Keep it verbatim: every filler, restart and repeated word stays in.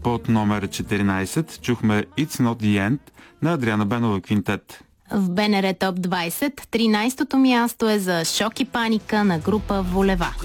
под номер четиринайсет чухме It's Not The End на Адриана Бенова Квинтет. В БНР Топ двайсет тринайсетото място е за Шок и паника на група Волева.